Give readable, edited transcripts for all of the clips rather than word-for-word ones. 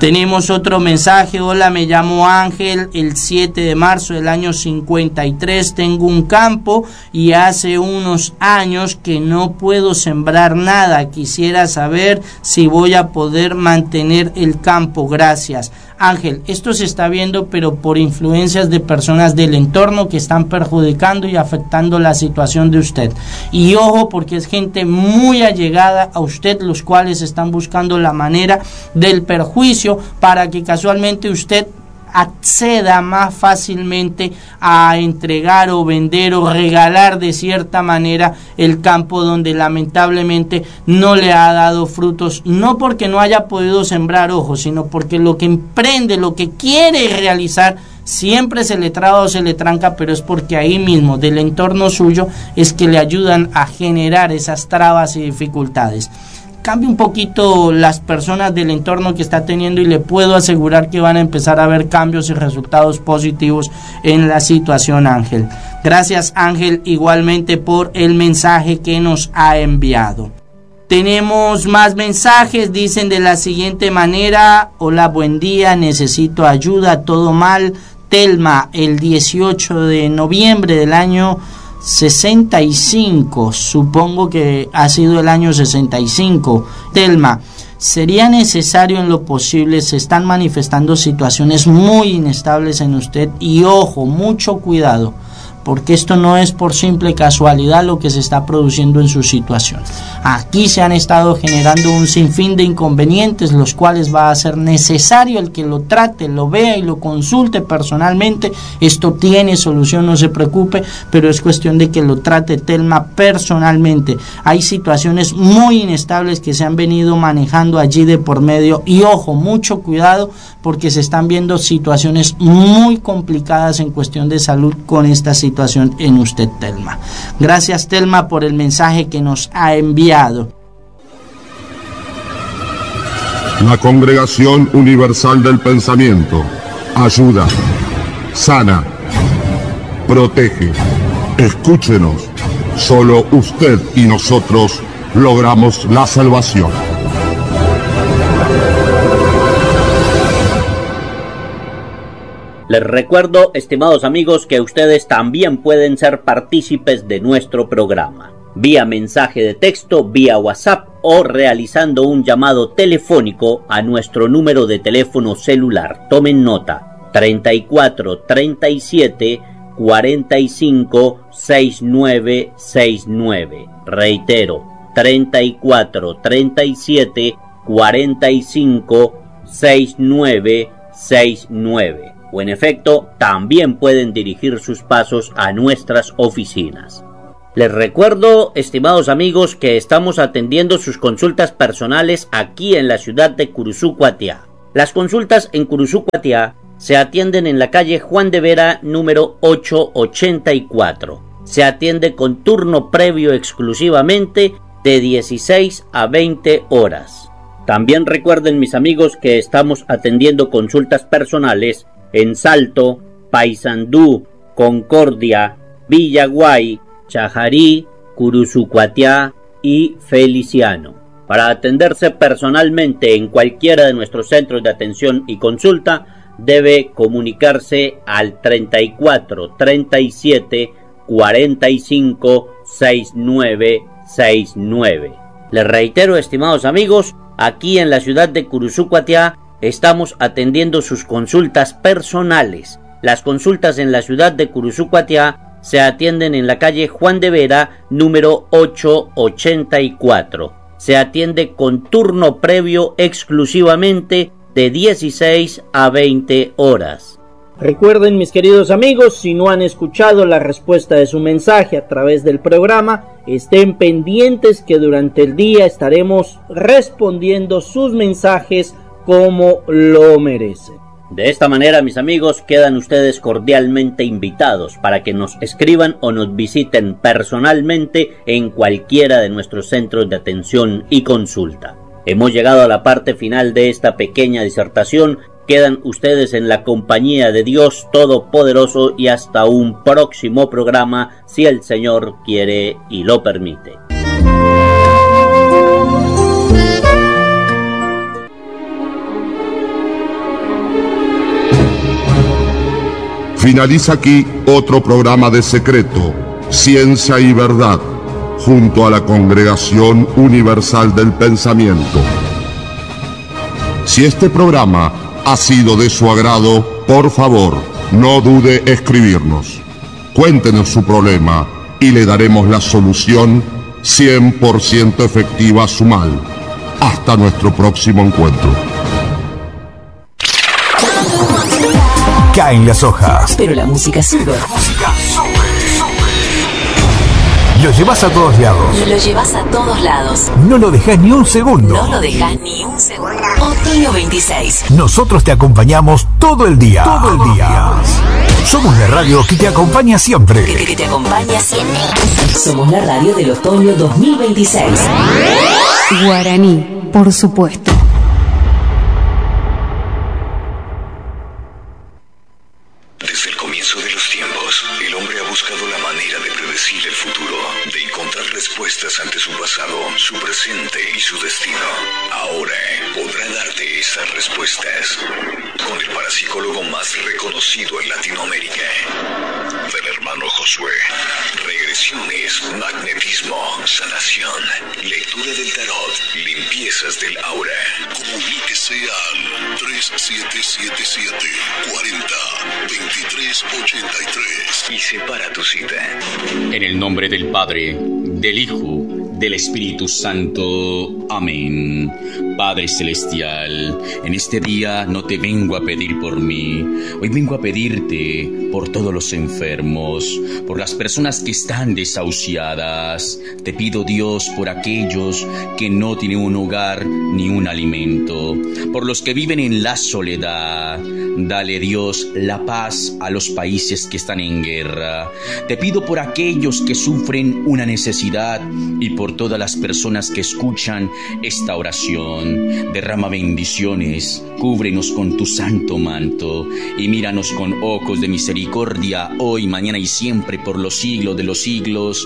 Tenemos otro mensaje. Hola, me llamo Ángel. El 7 de marzo del año 53 tengo un campo y hace unos años que no puedo sembrar nada. Quisiera saber si voy a poder mantener el campo. Gracias. Ángel, esto se está viendo, pero por influencias de personas del entorno que están perjudicando y afectando la situación de usted. Y ojo, porque es gente muy allegada a usted, los cuales están buscando la manera del perjuicio para que casualmente usted acceda más fácilmente a entregar o vender o regalar de cierta manera el campo donde lamentablemente no le ha dado frutos, no porque no haya podido sembrar, ojo, sino porque lo que emprende, lo que quiere realizar, siempre se le traba o se le tranca, pero es porque ahí mismo del entorno suyo es que le ayudan a generar esas trabas y dificultades. Cambie un poquito las personas del entorno que está teniendo y le puedo asegurar que van a empezar a ver cambios y resultados positivos en la situación, Ángel. Gracias, Ángel, igualmente por el mensaje que nos ha enviado. Tenemos más mensajes, dicen de la siguiente manera: hola, buen día, necesito ayuda, todo mal. Telma, el 18 de noviembre del año 65, supongo que ha sido el año 65. Telma, sería necesario en lo posible, se están manifestando situaciones muy inestables en usted y ojo, mucho cuidado, porque esto no es por simple casualidad lo que se está produciendo en su situación. Aquí se han estado generando un sinfín de inconvenientes, los cuales va a ser necesario el que lo trate, lo vea y lo consulte personalmente. Esto tiene solución, no se preocupe, pero es cuestión de que lo trate, Telma, personalmente. Hay situaciones muy inestables que se han venido manejando allí de por medio y ojo, mucho cuidado, porque se están viendo situaciones muy complicadas en cuestión de salud con esta situación en usted, Telma. Gracias, Telma, por el mensaje que nos ha enviado. La Congregación Universal del Pensamiento ayuda, sana, protege. Escúchenos, solo usted y nosotros logramos la salvación. Les recuerdo, estimados amigos, que ustedes también pueden ser partícipes de nuestro programa, vía mensaje de texto, vía WhatsApp o realizando un llamado telefónico a nuestro número de teléfono celular. Tomen nota: 34 37 45 69 69. Reitero, 34 37 45 69 69. O en efecto, también pueden dirigir sus pasos a nuestras oficinas. Les recuerdo, estimados amigos, que estamos atendiendo sus consultas personales aquí en la ciudad de Curuzú, Cuatiá. Las consultas en Curuzú, Cuatiá se atienden en la calle Juan de Vera, número 884. Se atiende con turno previo exclusivamente de 16 a 20 horas. También recuerden, mis amigos, que estamos atendiendo consultas personales en Salto, Paysandú, Concordia, Villaguay, Chajarí, Curuzú, Cuatiá y Feliciano. Para atenderse personalmente en cualquiera de nuestros centros de atención y consulta, debe comunicarse al 34 37 45 69 69. Les reitero, estimados amigos, aquí en la ciudad de Curuzú, Cuatiá, estamos atendiendo sus consultas personales. Las consultas en la ciudad de Curuzú, Cuatiá se atienden en la calle Juan de Vera, número 884. Se atiende con turno previo exclusivamente de 16 a 20 horas. Recuerden, mis queridos amigos, si no han escuchado la respuesta de su mensaje a través del programa, estén pendientes que durante el día estaremos respondiendo sus mensajes como lo merecen. De esta manera, mis amigos, quedan ustedes cordialmente invitados para que nos escriban o nos visiten personalmente en cualquiera de nuestros centros de atención y consulta. Hemos llegado a la parte final de esta pequeña disertación. Quedan ustedes en la compañía de Dios Todopoderoso y hasta un próximo programa, si el Señor quiere y lo permite. Finaliza aquí otro programa de Secreto, Ciencia y Verdad, junto a la Congregación Universal del Pensamiento. Si este programa ha sido de su agrado, por favor, no dude escribirnos. Cuéntenos su problema y le daremos la solución 100% efectiva a su mal. Hasta nuestro próximo encuentro. Caen las hojas, pero la música sube. Lo llevas a todos lados. Lo llevas a todos lados. No lo dejas ni un segundo. No lo dejas ni un segundo. Otoño 26. Nosotros te acompañamos todo el día. Todo el día. Somos la radio que te acompaña siempre. Que te acompaña siempre. Somos la radio del otoño 2026. Guaraní, por supuesto. Desde el comienzo de los tiempos, el hombre ha buscado la manera de predecir el futuro, de encontrar respuestas ante su pasado, su presente y su destino. Ahora podrá darte esas respuestas con el parapsicólogo más reconocido en Latinoamérica, del hermano Josué. Regresiones, magnetismo, sanación, lectura del tarot, limpiezas del aura. Comuníquese al 3777 40 2383 y separa tu cita. En el nombre del Padre, del Hijo, del Espíritu Santo. Amén. Padre Celestial, en este día no te vengo a pedir por mí. Hoy vengo a pedirte por todos los enfermos, por las personas que están desahuciadas. Te pido, Dios, por aquellos que no tienen un hogar ni un alimento, por los que viven en la soledad. Dale, Dios, la paz a los países que están en guerra. Te pido por aquellos que sufren una necesidad y por todas las personas que escuchan esta oración. Derrama bendiciones, cúbrenos con tu santo manto y míranos con ojos de misericordia hoy, mañana y siempre por los siglos de los siglos.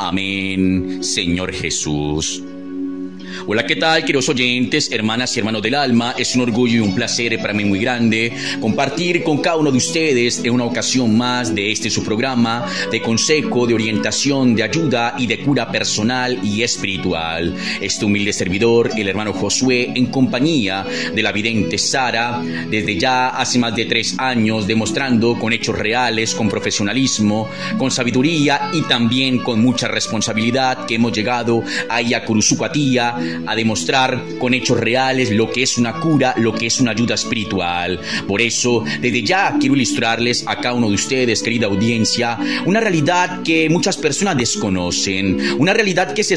Amén, Señor Jesús. Hola, ¿qué tal, queridos oyentes, hermanas y hermanos del alma? Es un orgullo y un placer para mí muy grande compartir con cada uno de ustedes en una ocasión más de su programa de consejo, de orientación, de ayuda y de cura personal y espiritual. Este humilde servidor, el hermano Josué, en compañía de la vidente Sara, desde ya hace más de 3 años, demostrando con hechos reales, con profesionalismo, con sabiduría y también con mucha responsabilidad que hemos llegado ahí a Curuzucuatía a demostrar con hechos reales lo que es una cura, lo que es una ayuda espiritual. Por eso, desde ya quiero ilustrarles a cada uno de ustedes, querida audiencia, una realidad que muchas personas desconocen, una realidad que se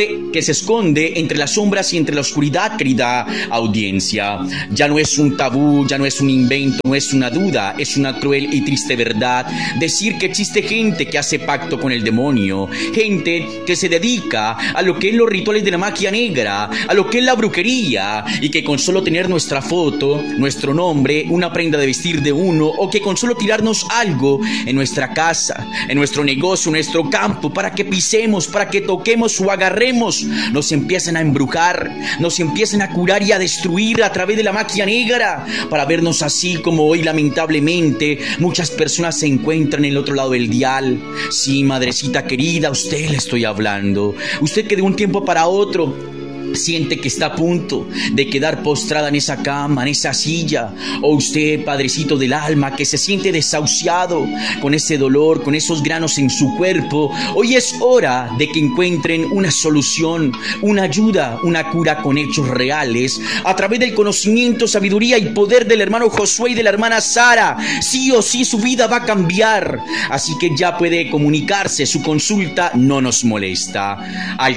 esconde entre las sombras y entre la oscuridad, querida audiencia. Ya no es un tabú, ya no es un invento, no es una duda, es una cruel y triste verdad decir que existe gente que hace pacto con el demonio, gente que se dedica a lo que es los rituales de la magia negra, a lo que es la brujería, y que con solo tener nuestra foto, nuestro nombre, una prenda de vestir de uno, o que con solo tirarnos algo en nuestra casa, en nuestro negocio, en nuestro campo, para que pisemos, para que toquemos o agarremos, nos empiezan a embrujar, nos empiezan a curar y a destruir a través de la magia negra, para vernos así como hoy lamentablemente muchas personas se encuentran en el otro lado del dial. Sí, madrecita querida, a usted le estoy hablando, usted que de un tiempo para otro siente que está a punto de quedar postrada en esa cama, en esa silla, o usted, padrecito del alma, que se siente desahuciado con ese dolor, con esos granos en su cuerpo. Hoy es hora de que encuentren una solución, una ayuda, una cura con hechos reales, a través del conocimiento, sabiduría y poder del hermano Josué y de la hermana Sara. Sí o sí su vida va a cambiar, así que ya puede comunicarse. Su consulta no nos molesta al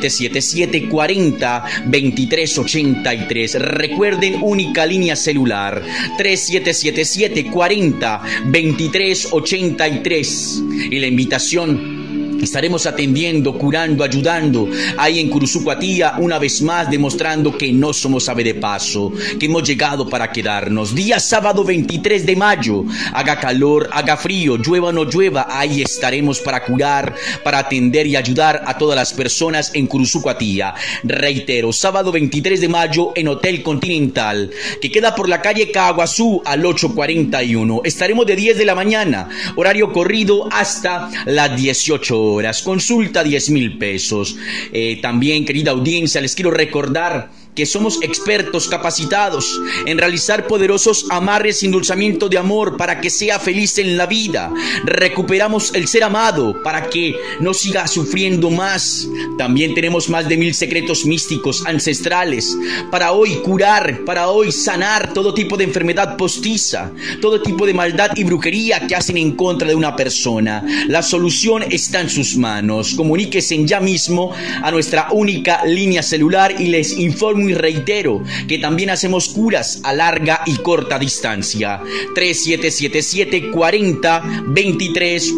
3777 40 2383. Recuerden, única línea celular 3777 40 2383. Y la invitación Estaremos atendiendo, curando, ayudando ahí en Curuzucuatía, una vez más demostrando que no somos ave de paso, que hemos llegado para quedarnos. Día sábado 23 de mayo, haga calor, haga frío, llueva o no llueva, ahí estaremos para curar, para atender y ayudar a todas las personas en Curuzucuatía. Reitero, sábado 23 de mayo en Hotel Continental, que queda por la calle Caguazú al 841. Estaremos de 10 de la mañana, horario corrido, hasta las 18 horas. Consulta 10,000 pesos. También, querida audiencia, les quiero recordar que somos expertos capacitados en realizar poderosos amarres y endulzamiento de amor para que sea feliz en la vida. Recuperamos el ser amado para que no siga sufriendo más. También tenemos más de 1000 secretos místicos ancestrales para hoy curar, para hoy sanar todo tipo de enfermedad postiza, todo tipo de maldad y brujería que hacen en contra de una persona. La solución está en sus manos. Comuníquense ya mismo a nuestra única línea celular y les informo y reitero que también hacemos curas a larga y corta distancia. 3777 40 23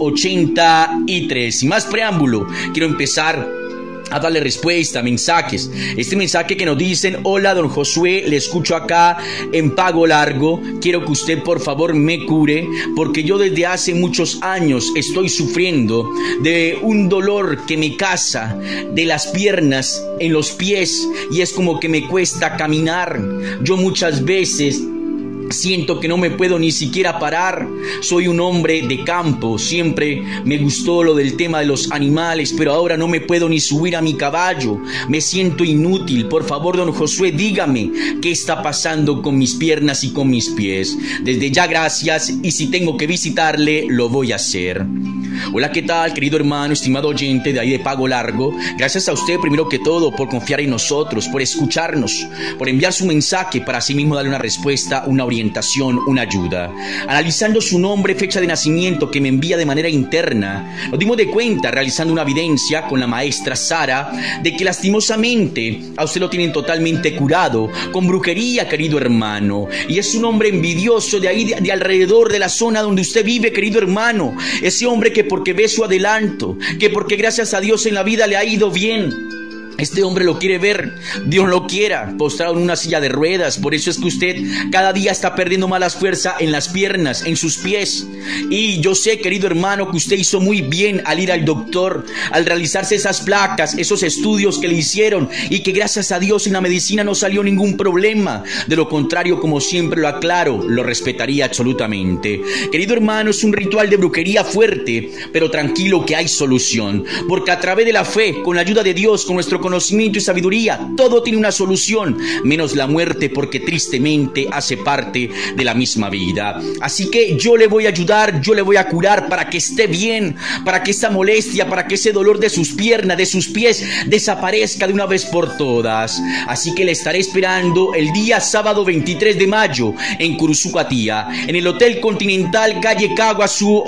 83. Sin más preámbulo, quiero empezar a darle respuesta a mensajes. Este mensaje que nos dicen: hola don Josué, le escucho acá en Pago Largo, quiero que usted por favor me cure, porque yo desde hace muchos años estoy sufriendo de un dolor que me caza de las piernas en los pies y es como que me cuesta caminar. Yo muchas veces siento que no me puedo ni siquiera parar. Soy un hombre de campo, siempre me gustó lo del tema de los animales, pero ahora no me puedo ni subir a mi caballo. Me siento inútil. Por favor, don Josué, dígame qué está pasando con mis piernas y con mis pies. Desde ya, gracias, y si tengo que visitarle, lo voy a hacer. Hola, ¿qué tal, querido hermano, estimado oyente de ahí de Pago Largo? Gracias a usted, primero que todo, por confiar en nosotros, por escucharnos, por enviar su mensaje para así mismo darle una respuesta, una orientación, una ayuda. Analizando su nombre, fecha de nacimiento que me envía de manera interna, nos dimos de cuenta, realizando una evidencia con la maestra Sara, de que lastimosamente a usted lo tienen totalmente curado, con brujería, querido hermano, y es un hombre envidioso de ahí, de alrededor de la zona donde usted vive, querido hermano. Ese hombre que porque ve su adelanto, que porque gracias a Dios en la vida le ha ido bien, este hombre lo quiere ver, Dios lo quiera, postrado en una silla de ruedas. Por eso es que usted cada día está perdiendo más la fuerza en las piernas, en sus pies. Y yo sé, querido hermano, que usted hizo muy bien al ir al doctor, al realizarse esas placas, esos estudios que le hicieron, y que gracias a Dios en la medicina no salió ningún problema. De lo contrario, como siempre lo aclaro, lo respetaría absolutamente. Querido hermano, es un ritual de brujería fuerte, pero tranquilo que hay solución, porque a través de la fe, con la ayuda de Dios, con nuestro conocimiento y sabiduría, todo tiene una solución, menos la muerte, porque tristemente hace parte de la misma vida. Así que yo le voy a ayudar, yo le voy a curar para que esté bien, para que esa molestia, para que ese dolor de sus piernas, de sus pies, desaparezca de una vez por todas. Así que le estaré esperando el día sábado 23 de mayo en Curuzucuatía, en el Hotel Continental, calle Caguazú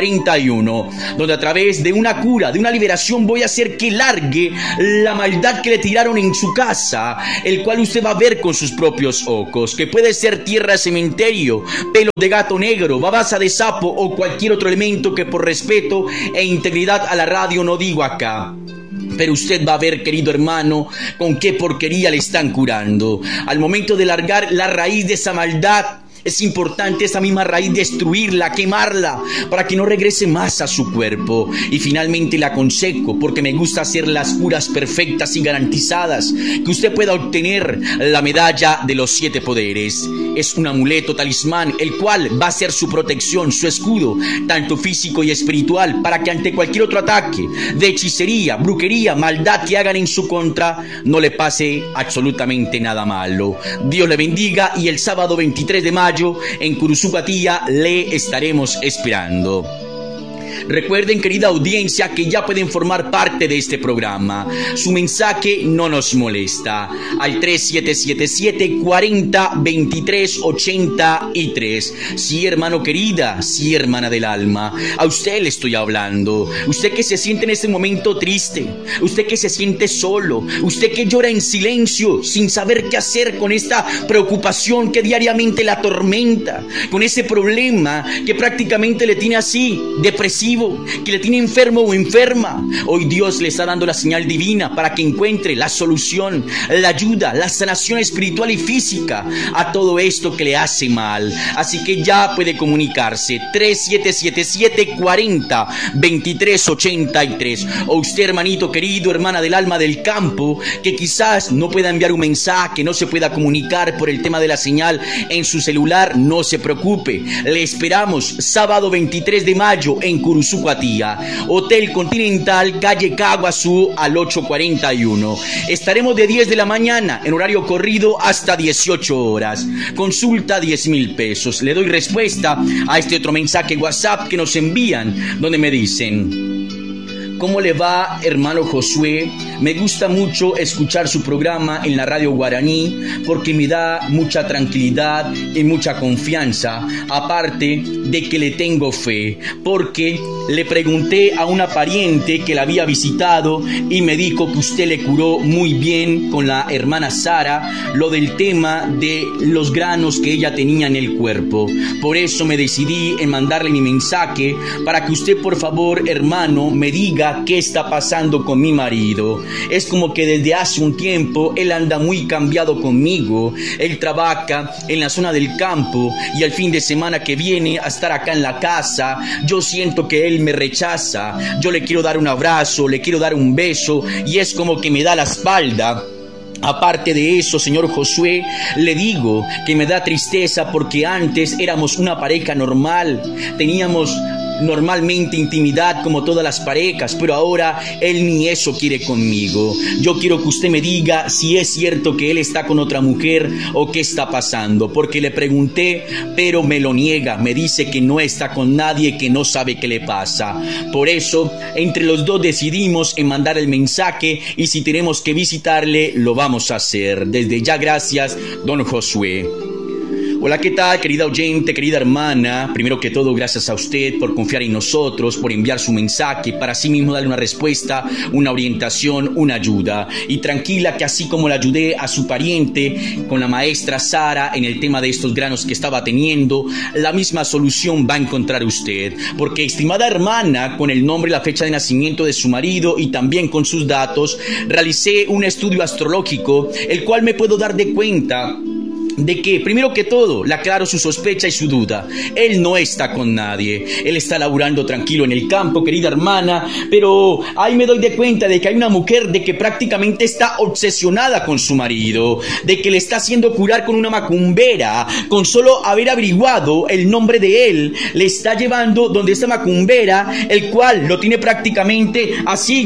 841, donde a través de una cura, de una liberación, voy a hacer que largue la maldad que le tiraron en su casa, el cual usted va a ver con sus propios ojos, que puede ser tierra de cementerio, pelo de gato negro, babasa de sapo o cualquier otro elemento que por respeto e integridad a la radio no digo acá. Pero usted va a ver, querido hermano, con qué porquería le están curando. Al momento de largar la raíz de esa maldad, es importante esa misma raíz destruirla, quemarla, para que no regrese más a su cuerpo. Y finalmente le aconsejo, porque me gusta hacer las curas perfectas y garantizadas, que usted pueda obtener la medalla de los 7 poderes. Es un amuleto talismán, el cual va a ser su protección, su escudo, tanto físico y espiritual, para que ante cualquier otro ataque de hechicería, brujería, maldad que hagan en su contra, no le pase absolutamente nada malo. Dios le bendiga, y el sábado 23 de mayo en Curuzucuatía le estaremos esperando. Recuerden, querida audiencia, que ya pueden formar parte de este programa. Su mensaje no nos molesta. Al 3777 40 23 83. Sí, hermano querida, sí, hermana del alma, a usted le estoy hablando. Usted que se siente en este momento triste, usted que se siente solo, usted que llora en silencio sin saber qué hacer con esta preocupación que diariamente la atormenta, con ese problema que prácticamente le tiene así, depresivo, depresivo, que le tiene enfermo o enferma. Hoy Dios le está dando la señal divina para que encuentre la solución, la ayuda, la sanación espiritual y física a todo esto que le hace mal. Así que ya puede comunicarse 3777-40-2383. O usted, hermanito querido, hermana del alma del campo, que quizás no pueda enviar un mensaje, no se pueda comunicar por el tema de la señal en su celular, no se preocupe. Le esperamos sábado 23 de mayo en Curuzucuatía, Hotel Continental, calle Caguazú al 841. Estaremos de 10 de la mañana en horario corrido hasta 18 horas. Consulta 10,000 pesos. Le doy respuesta a este otro mensaje WhatsApp que nos envían, donde me dicen: ¿cómo le va, hermano Josué? Me gusta mucho escuchar su programa en la radio guaraní porque me da mucha tranquilidad y mucha confianza, aparte de que le tengo fe, porque le pregunté a una pariente que la había visitado y me dijo que usted le curó muy bien con la hermana Sara lo del tema de los granos que ella tenía en el cuerpo. Por eso me decidí en mandarle mi mensaje para que usted, por favor, hermano, me diga qué está pasando con mi marido. Es como que desde hace un tiempo él anda muy cambiado conmigo. Él trabaja en la zona del campo y el fin de semana que viene a estar acá en la casa, yo siento que él me rechaza. Yo le quiero dar un abrazo, le quiero dar un beso y es como que me da la espalda. Aparte de eso, señor Josué, le digo que me da tristeza porque antes éramos una pareja normal, teníamos normalmente intimidad como todas las parejas, pero ahora él ni eso quiere conmigo. Yo quiero que usted me diga si es cierto que él está con otra mujer o qué está pasando, porque le pregunté, pero me lo niega, me dice que no está con nadie, que no sabe qué le pasa. Por eso, entre los dos decidimos en mandar el mensaje y si tenemos que visitarle, lo vamos a hacer. Desde ya, gracias, don Josué. Hola, ¿qué tal, querida oyente, querida hermana? Primero que todo, gracias a usted por confiar en nosotros, por enviar su mensaje, para así mismo darle una respuesta, una orientación, una ayuda. Y tranquila que así como le ayudé a su pariente con la maestra Sara en el tema de estos granos que estaba teniendo, la misma solución va a encontrar usted. Porque, estimada hermana, con el nombre y la fecha de nacimiento de su marido y también con sus datos, realicé un estudio astrológico, el cual me puedo dar de cuenta de que, primero que todo, le aclaro su sospecha y su duda. Él no está con nadie. Él está laburando tranquilo en el campo, querida hermana, pero ahí me doy de cuenta de que hay una mujer de que prácticamente está obsesionada con su marido, de que le está haciendo curar con una macumbera. Con solo haber averiguado el nombre de él, le está llevando donde esta macumbera, el cual lo tiene prácticamente así,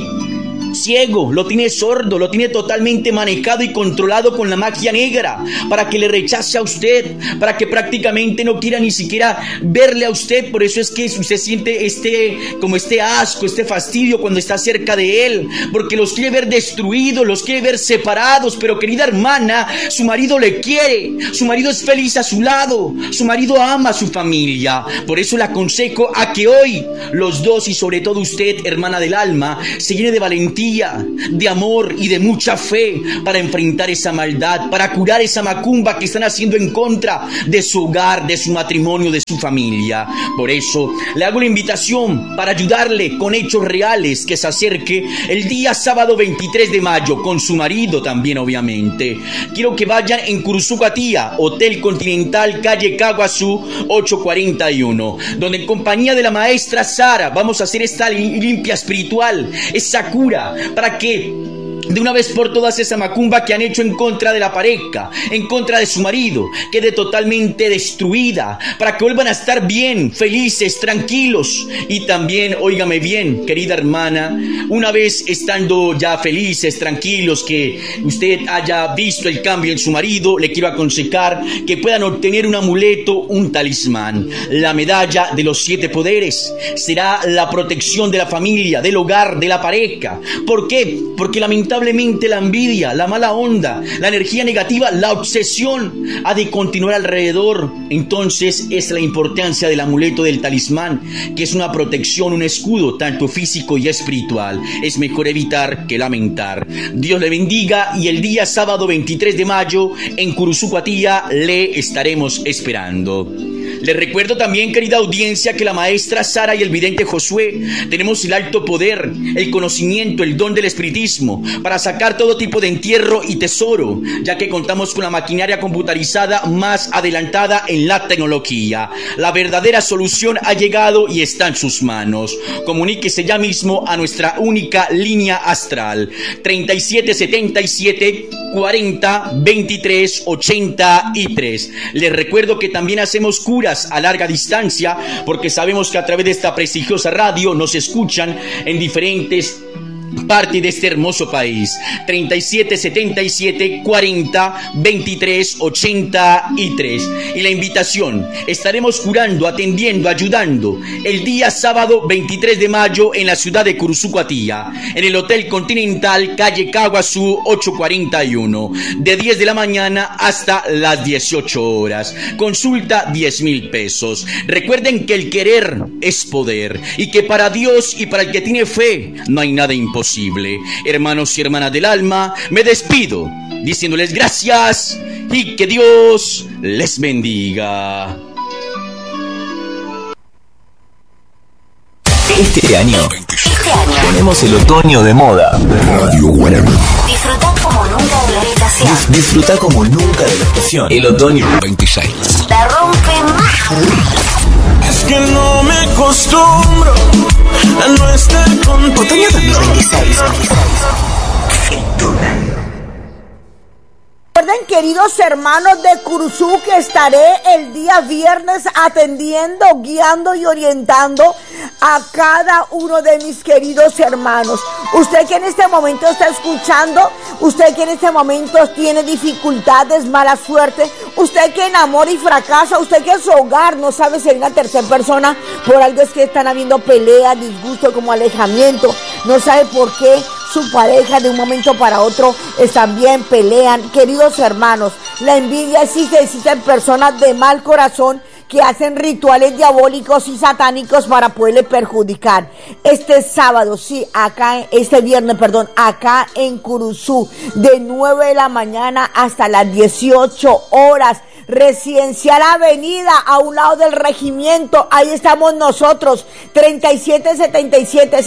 ciego, lo tiene sordo, lo tiene totalmente manejado y controlado con la magia negra, para que le rechace a usted, para que prácticamente no quiera ni siquiera verle a usted. Por eso es que usted siente este asco, este fastidio cuando está cerca de él, porque los quiere ver destruidos, los quiere ver separados. Pero, querida hermana, su marido le quiere, su marido es feliz a su lado, su marido ama a su familia. Por eso le aconsejo a que hoy los dos, y sobre todo usted, hermana del alma, se llene de valentía, de amor y de mucha fe para enfrentar esa maldad, para curar esa macumba que están haciendo en contra de su hogar, de su matrimonio, de su familia. Por eso le hago la invitación para ayudarle con hechos reales, que se acerque el día sábado 23 de mayo con su marido también, obviamente. Quiero que vayan en Curuzucuatía, Hotel Continental, calle Caguazú 841, donde en compañía de la maestra Sara vamos a hacer esta limpia espiritual, esa cura, para que de una vez por todas esa macumba que han hecho en contra de la pareja, en contra de su marido, quede totalmente destruida, para que vuelvan a estar bien, felices, tranquilos. Y también, óigame bien, querida hermana, una vez estando ya felices, tranquilos, que usted haya visto el cambio en su marido, le quiero aconsejar que puedan obtener un amuleto, un talismán. La medalla de los 7 poderes será la protección de la familia, del hogar, de la pareja. ¿Por qué? Porque lamentablemente Lamentablemente la envidia, la mala onda, la energía negativa, la obsesión ha de continuar alrededor. Entonces es la importancia del amuleto del talismán, que es una protección, un escudo, tanto físico y espiritual. Es mejor evitar que lamentar. Dios le bendiga, y el día sábado 23 de mayo en Curuzucuatía le estaremos esperando. Les recuerdo también, querida audiencia, que la maestra Sara y el vidente Josué tenemos el alto poder, el conocimiento, el don del espiritismo para sacar todo tipo de entierro y tesoro, ya que contamos con la maquinaria computarizada más adelantada en la tecnología. La verdadera solución ha llegado y está en sus manos. Comuníquese ya mismo a nuestra única línea astral 3777 40 23 83. Les recuerdo que también hacemos curas a larga distancia, porque sabemos que a través de esta prestigiosa radio nos escuchan en diferentes parte de este hermoso país. 3777 40 23 83. Y la invitación: estaremos curando, atendiendo, ayudando el día sábado 23 de mayo en la ciudad de Curuzucuatía, en el Hotel Continental, calle Caguazú 841, de 10 de la mañana hasta las 18 horas. Consulta 10,000 pesos. Recuerden que el querer es poder, y que para Dios y para el que tiene fe no hay nada imposible. Hermanos y hermanas del alma, me despido diciéndoles gracias y que Dios les bendiga. Este año tenemos el otoño de moda. Radio Guaraní. Disfruta como nunca de la estación. Disfruta como nunca de la estación. El otoño 26. La rompe más. Es que no me acostumbro a no estar contigo. Otoño 2026. Recuerden, queridos hermanos de Curuzú, que estaré el día viernes atendiendo, guiando y orientando a cada uno de mis queridos hermanos. Usted que en este momento está escuchando, usted que en este momento tiene dificultades, mala suerte, usted que enamora y fracasa, usted que en su hogar no sabe si hay una tercera persona, por algo es que están habiendo peleas, disgusto, como alejamiento, no sabe por qué su pareja de un momento para otro también pelean. Queridos hermanos, la envidia existen personas de mal corazón que hacen rituales diabólicos y satánicos para poderle perjudicar. Este viernes, acá en Curuzú, de 9 de la mañana hasta las 18 horas. Residencial Avenida, a un lado del regimiento, ahí estamos nosotros, 3777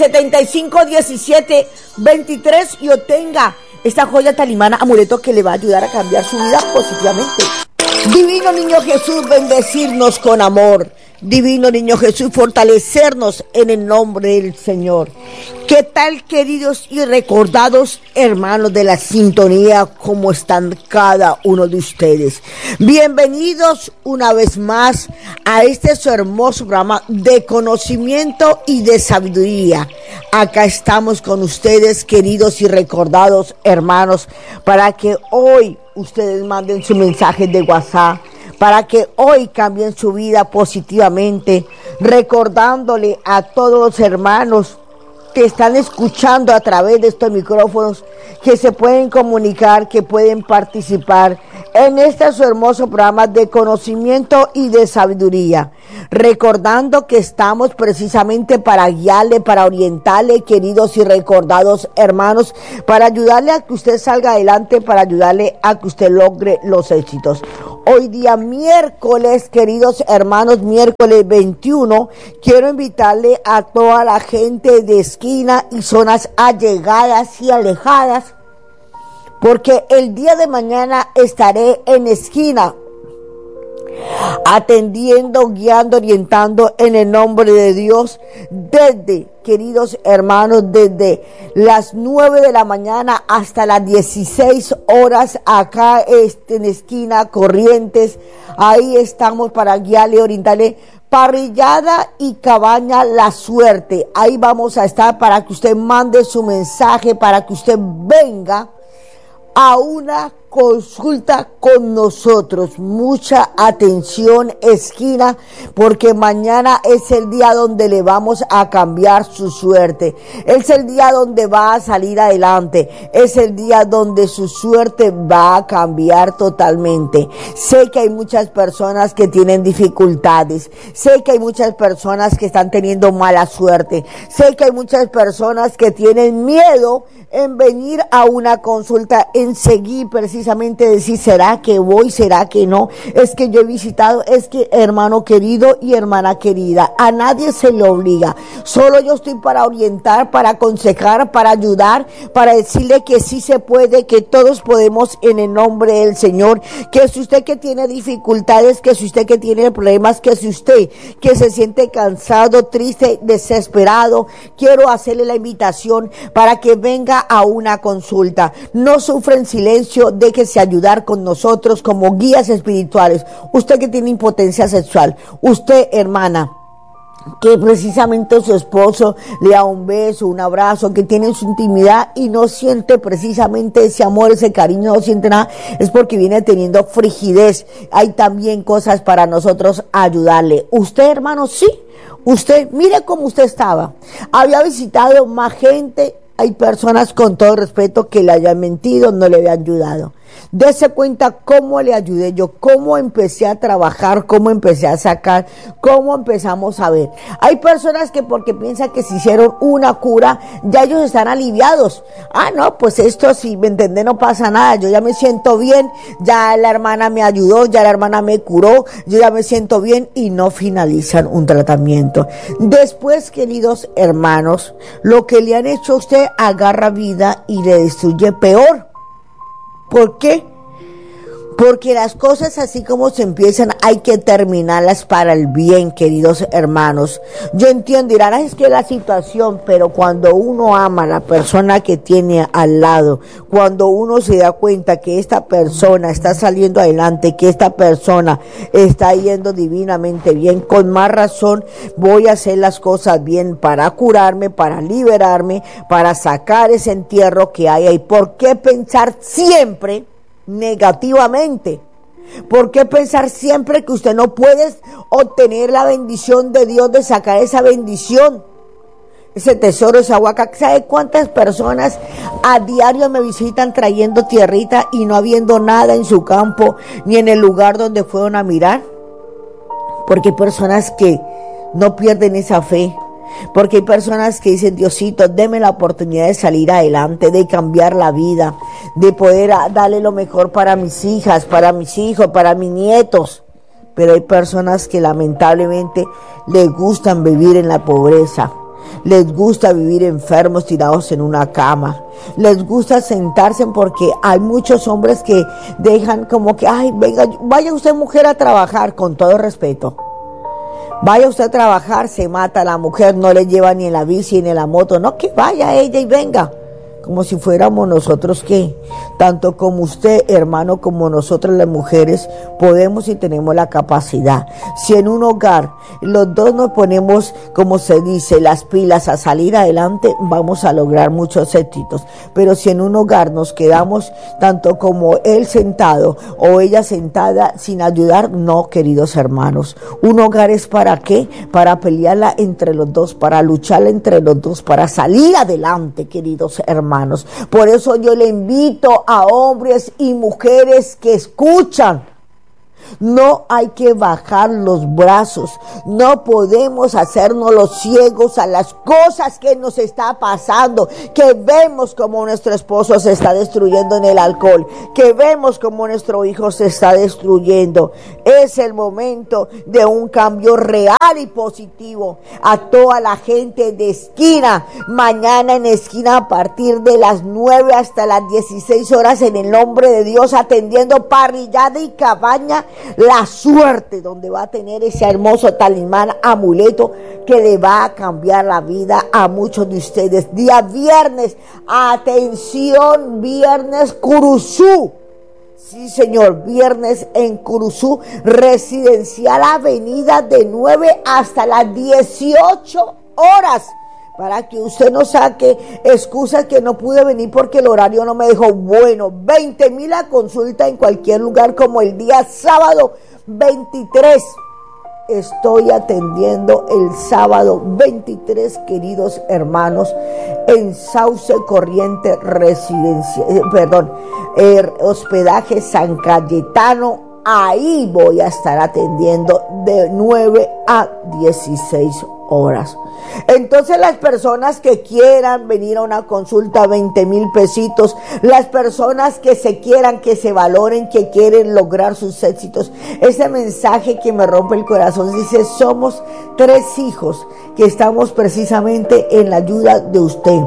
7517 23, y obtenga esta joya talismán amuleto que le va a ayudar a cambiar su vida positivamente. Divino Niño Jesús, bendecirnos con amor. Divino Niño Jesús, fortalecernos en el nombre del Señor. ¿Qué tal, queridos y recordados hermanos de la sintonía? ¿Cómo están cada uno de ustedes? Bienvenidos una vez más a este su hermoso programa de conocimiento y de sabiduría. Acá estamos con ustedes, queridos y recordados hermanos, para que hoy ustedes manden su mensaje de WhatsApp, para que hoy cambien su vida positivamente, recordándole a todos los hermanos que están escuchando a través de estos micrófonos, que se pueden comunicar, que pueden participar en este su hermoso programa de conocimiento y de sabiduría, recordando que estamos precisamente para guiarle, para orientarle, queridos y recordados hermanos, para ayudarle a que usted salga adelante, para ayudarle a que usted logre los éxitos. Hoy día miércoles, queridos hermanos, miércoles 21, quiero invitarle a toda la gente de esquina y zonas allegadas y alejadas, porque el día de mañana estaré en esquina, atendiendo, guiando, orientando en el nombre de Dios, desde, queridos hermanos, desde las 9 de la mañana hasta las 16 horas, acá en esquina Corrientes. Ahí estamos para guiarle, orientarle. Parrillada y Cabaña La Suerte, ahí vamos a estar para que usted mande su mensaje, para que usted venga a una consulta con nosotros. Mucha atención, esquina, porque mañana es el día donde le vamos a cambiar su suerte. Es el día donde va a salir adelante. Es el día donde su suerte va a cambiar totalmente. Sé que hay muchas personas que tienen dificultades. Sé que hay muchas personas que están teniendo mala suerte. Sé que hay muchas personas que tienen miedo en venir a una consulta, en seguir precisamente decir, ¿será que voy? ¿Será que no? Es que yo he visitado, es que hermano querido y hermana querida, a nadie se le obliga, solo yo estoy para orientar, para aconsejar, para ayudar, para decirle que sí se puede, que todos podemos en el nombre del Señor, que si usted que tiene dificultades, que si usted que tiene problemas, que si usted que se siente cansado, triste, desesperado, quiero hacerle la invitación para que venga a una consulta. No sufra en silencio, déjese ayudar con nosotros como guías espirituales. Usted que tiene impotencia sexual, usted hermana, que precisamente su esposo le da un beso, un abrazo, que tiene su intimidad y no siente precisamente ese amor, ese cariño, no siente nada, es porque viene teniendo frigidez. Hay también cosas para nosotros ayudarle. Usted hermano, sí, usted, mire cómo usted estaba, había visitado más gente. Hay personas, con todo respeto, que le hayan mentido, no le habían ayudado. Dese cuenta cómo le ayudé yo, cómo empecé a trabajar, cómo empecé a sacar, cómo empezamos a ver. Hay personas que porque piensan que se hicieron una cura, ya ellos están aliviados. Ah, no, pues esto si me entiende no pasa nada, yo ya me siento bien, ya la hermana me ayudó, ya la hermana me curó, yo ya me siento bien y no finalizan un tratamiento. Después, queridos hermanos, lo que le han hecho a usted agarra vida y le destruye peor. ¿Por qué? Porque las cosas así como se empiezan hay que terminarlas para el bien, queridos hermanos. Yo entiendo, dirán, es que la situación, pero cuando uno ama a la persona que tiene al lado, cuando uno se da cuenta que esta persona está saliendo adelante, que esta persona está yendo divinamente bien, con más razón voy a hacer las cosas bien para curarme, para liberarme, para sacar ese entierro que hay ahí. ¿Por qué pensar siempre negativamente? ¿Por qué pensar siempre que usted no puede obtener la bendición de Dios, de sacar esa bendición, ese tesoro, esa huaca? ¿Sabe cuántas personas a diario me visitan trayendo tierrita y no habiendo nada en su campo ni en el lugar donde fueron a mirar? Porque hay personas que no pierden esa fe. Porque hay personas que dicen, Diosito, deme la oportunidad de salir adelante, de cambiar la vida, de poder darle lo mejor para mis hijas, para mis hijos, para mis nietos. Pero hay personas que lamentablemente les gustan vivir en la pobreza, les gusta vivir enfermos tirados en una cama, les gusta sentarse, porque hay muchos hombres que dejan como que, ay, venga, vaya usted mujer a trabajar, con todo respeto. Vaya usted a trabajar, se mata a la mujer, no le lleva ni en la bici ni en la moto, no, que vaya ella y venga, como si fuéramos nosotros que, tanto como usted, hermano, como nosotros las mujeres, podemos y tenemos la capacidad. Si en un hogar los dos nos ponemos, como se dice, las pilas a salir adelante, vamos a lograr muchos éxitos. Pero si en un hogar nos quedamos, tanto como él sentado o ella sentada, sin ayudar, no, queridos hermanos. Un hogar es ¿para qué? Para pelearla entre los dos, para lucharla entre los dos, para salir adelante, queridos hermanos. Por eso yo le invito a hombres y mujeres que escuchan. No hay que bajar los brazos, no podemos hacernos los ciegos a las cosas que nos está pasando, que vemos como nuestro esposo se está destruyendo en el alcohol, que vemos como nuestro hijo se está destruyendo. Es el momento de un cambio real y positivo. A toda la gente de esquina, mañana en esquina a partir de las 9 hasta las 16 horas, en el nombre de Dios, atendiendo parrillada y cabaña, la suerte, donde va a tener ese hermoso talismán, amuleto, que le va a cambiar la vida a muchos de ustedes. Día viernes, atención, viernes Curuzú. Sí, señor, viernes en Curuzú, Residencial Avenida, de 9 hasta las 18 horas. para que usted no saque excusas que no pude venir porque el horario no me dejó. Bueno, 20,000 a consulta en cualquier lugar, como el día sábado 23. Estoy atendiendo el sábado 23, queridos hermanos, en Sauce Corriente Hospedaje San Cayetano. Ahí voy a estar atendiendo de 9 a 16 horas. Entonces, las personas que quieran venir a una consulta, 20,000 pesitos, las personas que se quieran, que se valoren, que quieren lograr sus éxitos. Ese mensaje que me rompe el corazón dice: somos 3 hijos que estamos precisamente en la ayuda de usted.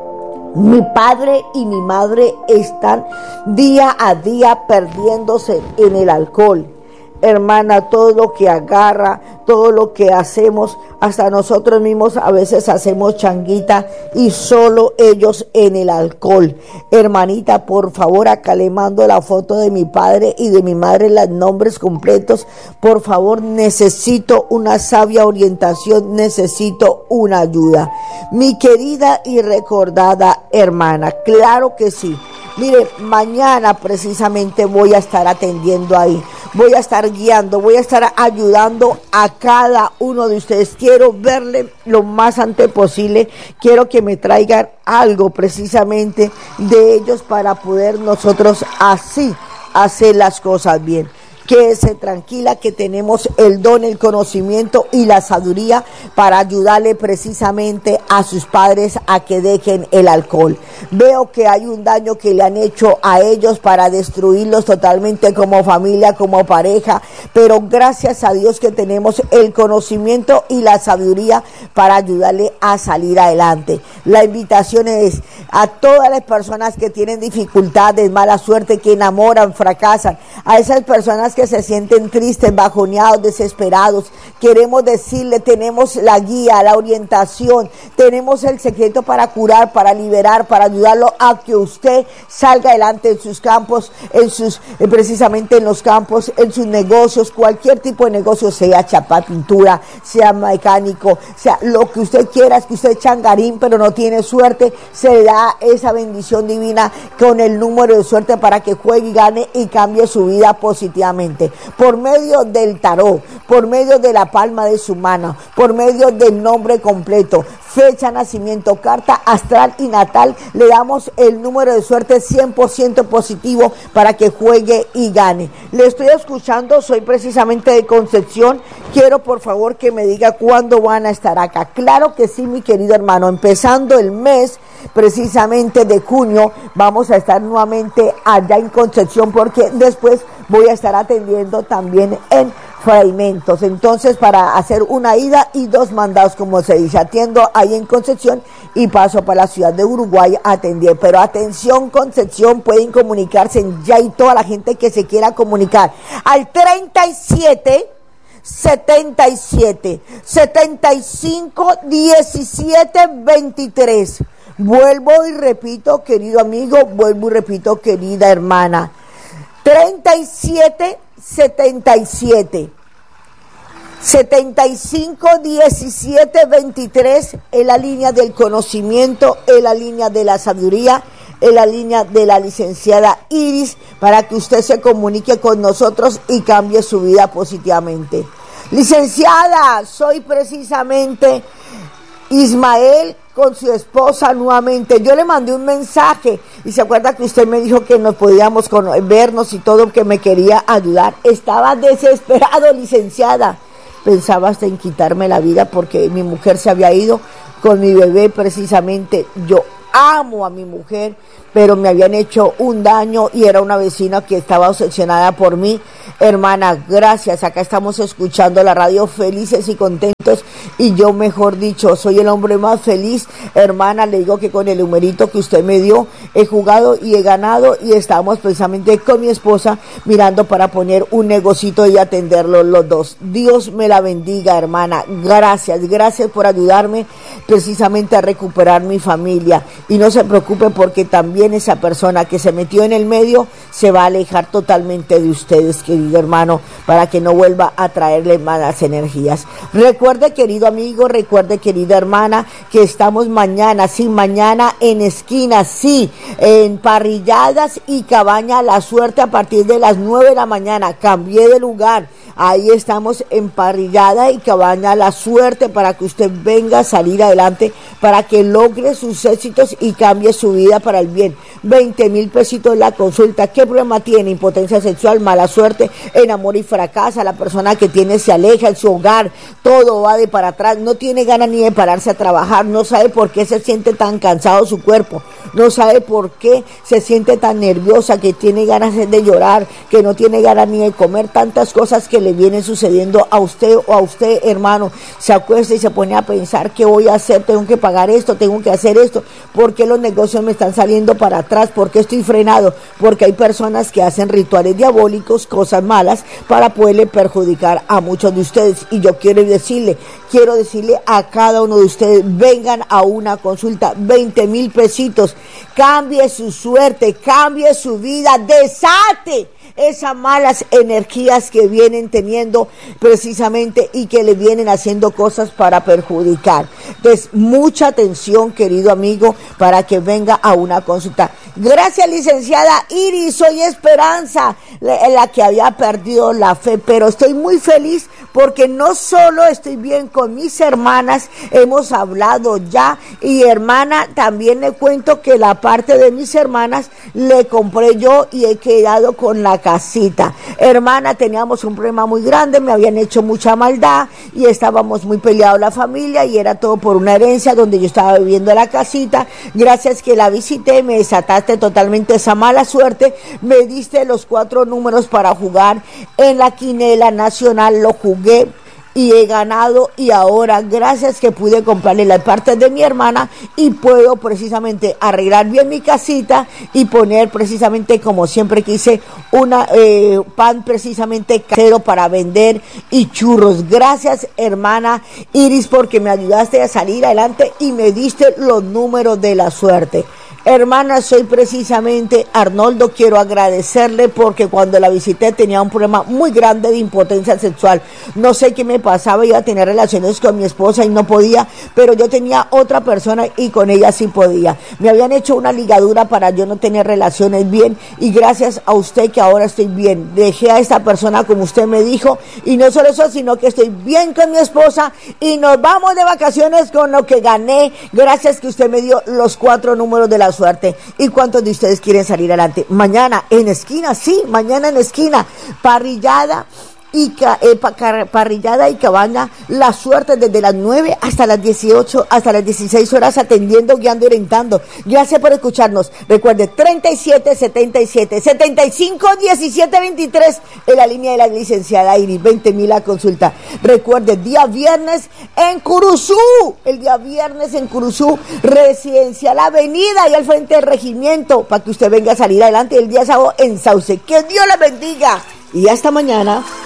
Mi padre y mi madre están día a día perdiéndose en el alcohol. Hermana, todo lo que agarra, todo lo que hacemos, hasta nosotros mismos a veces hacemos changuita, y solo ellos en el alcohol. Hermanita, por favor, acá le mando la foto de mi padre y de mi madre, los nombres completos. Por favor, necesito una sabia orientación, necesito una ayuda. Mi querida y recordada hermana, claro que sí. Mire, mañana precisamente voy a estar atendiendo ahí, voy a estar guiando, voy a estar ayudando a cada uno de ustedes. Quiero verle lo más antes posible, quiero que me traigan algo precisamente de ellos para poder nosotros así hacer las cosas bien. Quédese tranquila que tenemos el don, el conocimiento y la sabiduría para ayudarle precisamente a sus padres a que dejen el alcohol. Veo que hay un daño que le han hecho a ellos para destruirlos totalmente como familia, como pareja, pero gracias a Dios que tenemos el conocimiento y la sabiduría para ayudarle a salir adelante. La invitación es a todas las personas que tienen dificultades, mala suerte, que enamoran, fracasan, a esas personas que se sienten tristes, bajoneados, desesperados. Queremos decirle: tenemos la guía, la orientación, tenemos el secreto para curar, para liberar, para ayudarlo a que usted salga adelante en sus campos, precisamente en los campos, en sus negocios, cualquier tipo de negocio, sea chapa, pintura, sea mecánico, sea lo que usted quiera. Es que usted es changarín pero no tiene suerte, se le da esa bendición divina con el número de suerte para que juegue y gane y cambie su vida positivamente. Por medio del tarot, por medio de la palma de su mano, por medio del nombre completo, fecha, nacimiento, carta astral y natal, le damos el número de suerte 100% positivo para que juegue y gane. Le estoy escuchando, soy precisamente de Concepción. Quiero por favor que me diga cuándo van a estar acá. Claro que sí, mi querido hermano, empezando el mes precisamente de junio, vamos a estar nuevamente allá en Concepción, porque después voy a estar atendiendo también en Fragmentos. Entonces, para hacer una ida y 2 mandados, como se dice, atiendo ahí en Concepción y paso para la ciudad de Uruguay a atender. Pero atención, Concepción, pueden comunicarse ya, y toda la gente que se quiera comunicar al 37 77 75 17 23. Vuelvo y repito, querido amigo, vuelvo y repito, querida hermana, 37 77 75 17 23 es la línea del conocimiento, es la línea de la sabiduría, es la línea de la licenciada Iris, para que usted se comunique con nosotros y cambie su vida positivamente. Licenciada, soy precisamente Ismael con su esposa nuevamente. Yo le mandé un mensaje y se acuerda que usted me dijo que nos podíamos vernos y todo, que me quería ayudar. Estaba desesperado, licenciada. Pensaba hasta en quitarme la vida porque mi mujer se había ido con mi bebé precisamente. Yo amo a mi mujer, pero me habían hecho un daño y era una vecina que estaba obsesionada por mí. Hermana, gracias, acá estamos escuchando la radio felices y contentos, y yo, mejor dicho, soy el hombre más feliz. Hermana, le digo que con el numerito que usted me dio he jugado y he ganado, y estamos precisamente con mi esposa mirando para poner un negocito y atenderlo los dos. Dios me la bendiga, hermana. Gracias, gracias por ayudarme precisamente a recuperar mi familia, y no se preocupe porque también esa persona que se metió en el medio se va a alejar totalmente de ustedes, que querido hermano, para que no vuelva a traerle malas energías. Recuerde, querido amigo, recuerde, querida hermana, que estamos mañana, sí, mañana en esquina, sí, en Parrilladas y Cabaña La Suerte a partir de las 9 de la mañana. Cambié de lugar. Ahí estamos en Parrillada y Cabaña La Suerte para que usted venga a salir adelante, para que logre sus éxitos y cambie su vida para el bien. 20,000 pesitos la consulta. ¿Qué problema tiene? Impotencia sexual, mala suerte, enamora y fracasa. La persona que tiene se aleja en su hogar, todo va de para atrás, no tiene ganas ni de pararse a trabajar, no sabe por qué se siente tan cansado su cuerpo, no sabe por qué se siente tan nerviosa, que tiene ganas de llorar, que no tiene ganas ni de comer, tantas cosas que le vienen sucediendo a usted o a usted, hermano. Se acuesta y se pone a pensar, ¿qué voy a hacer? Tengo que pagar esto, tengo que hacer esto. ¿Por qué los negocios me están saliendo para atrás? ¿Por qué estoy frenado? Porque hay personas que hacen rituales diabólicos, cosas malas, para poderle perjudicar a muchos de ustedes. Y yo quiero decirle a cada uno de ustedes, vengan a una consulta, 20,000 pesitos, cambie su suerte, cambie su vida, desate esas malas energías que vienen teniendo precisamente y que le vienen haciendo cosas para perjudicar. Entonces, mucha atención, querido amigo, para que venga a una consulta. Gracias, licenciada Iris, soy Esperanza, la que había perdido la fe, pero estoy muy feliz porque no solo estoy bien con mis hermanas, hemos hablado ya, y hermana, también le cuento que la parte de mis hermanas le compré yo y he quedado con la casita. Hermana, teníamos un problema muy grande, me habían hecho mucha maldad y estábamos muy peleados la familia y era todo por una herencia donde yo estaba viviendo la casita. Gracias que la visité, me desataste totalmente esa mala suerte, me diste los 4 números para jugar en la quinela nacional, lo jugué y he ganado, y ahora gracias que pude comprarle la parte de mi hermana y puedo precisamente arreglar bien mi casita y poner precisamente, como siempre quise, una pan precisamente casero para vender y churros. Gracias, hermana Iris, porque me ayudaste a salir adelante y me diste los números de la suerte. Hermana, soy precisamente Arnoldo, quiero agradecerle porque cuando la visité tenía un problema muy grande de impotencia sexual. No sé qué me pasaba, iba a tener relaciones con mi esposa y no podía, pero yo tenía otra persona y con ella sí podía. Me habían hecho una ligadura para yo no tener relaciones bien y gracias a usted que ahora estoy bien. Dejé a esta persona como usted me dijo y no solo eso, sino que estoy bien con mi esposa y nos vamos de vacaciones con lo que gané. Gracias que usted me dio los 4 números de la suerte. ¿Y cuántos de ustedes quieren salir adelante? Mañana en esquina, sí, mañana en esquina, Parrillada y Cabaña La Suerte, desde las 9 hasta las 18, hasta las 16 horas, atendiendo, guiando y orientando. Gracias por escucharnos. Recuerde, 3777-751723 en la línea de la licenciada Iris, 20,000 la consulta. Recuerde, día viernes en Curuzú, el día viernes en Curuzú, Residencial Avenida y al frente del regimiento, para que usted venga a salir adelante. El día sábado en Sauce. Que Dios la bendiga y hasta mañana.